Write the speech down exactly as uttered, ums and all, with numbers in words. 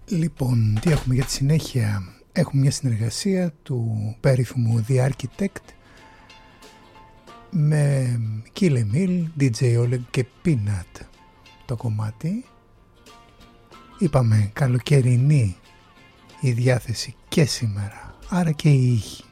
Λοιπόν, τι έχουμε για τη συνέχεια? Έχουμε μια συνεργασία του περίφημου The Architect με Kill Emil, ντι τζέι Oleg και Peanut το κομμάτι. Είπαμε καλοκαιρινή η διάθεση και σήμερα, άρα και η ήχη.